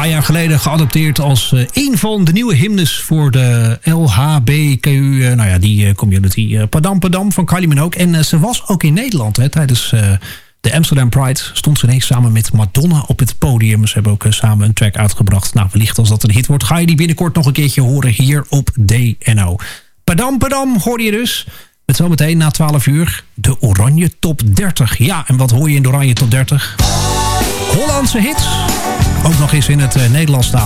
paar jaar geleden geadopteerd als een van de nieuwe hymnes voor de LHBTQ, die community. Padam Padam van Kylie Minogue. En ze was ook in Nederland tijdens de Amsterdam Pride. Stond ze ineens samen met Madonna op het podium. Ze hebben ook samen een track uitgebracht. Nou, wellicht als dat een hit wordt, ga je die binnenkort nog een keertje horen hier op DNO. Padam Padam hoorde je dus. Met zometeen na 12 uur de Oranje Top 30. Ja, en wat hoor je in de Oranje Top 30? Hollandse hits. Ook nog eens in het Nederlands taal.